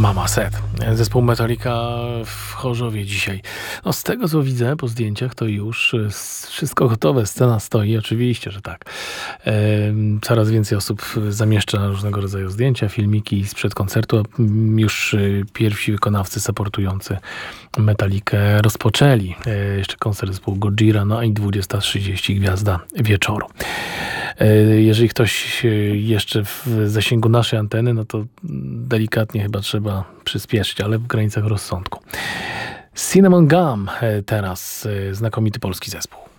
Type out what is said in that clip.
Mama Set. Zespół Metallica w Chorzowie dzisiaj. No z tego co widzę po zdjęciach to już wszystko gotowe, scena stoi, oczywiście, że tak. Coraz więcej osób zamieszcza różnego rodzaju zdjęcia, filmiki sprzed koncertu. Już pierwsi wykonawcy supportujący Metallicę rozpoczęli. Jeszcze koncert zespołu Gojira, no i 20:30 gwiazda wieczoru. Jeżeli ktoś jeszcze w zasięgu naszej anteny, no to delikatnie chyba trzeba przyspieszyć, ale w granicach rozsądku. Cinnamon Gum teraz, znakomity polski zespół.